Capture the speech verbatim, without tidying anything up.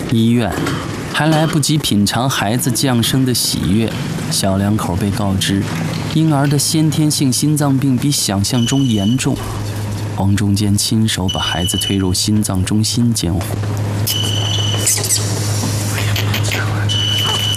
医院还来不及品尝孩子降生的喜悦，小两口被告知婴儿的先天性心脏病比想象中严重。黄忠坚亲手把孩子推入心脏中心监护。